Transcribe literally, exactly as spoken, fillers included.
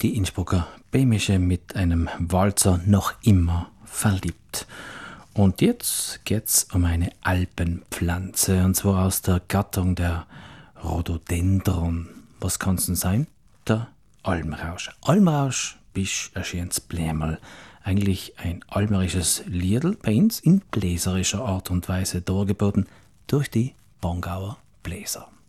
Die Innsbrucker Bämische mit einem Walzer noch immer verliebt. Und jetzt geht's um eine Alpenpflanze, und zwar aus der Gattung der Rhododendron. Was kann's denn sein? Der Almrausch. Almrausch bist ein schönes Blämerl. Eigentlich ein almerisches Liedl, bei uns in bläserischer Art und Weise dargeboten durch die Bongauer Bläser.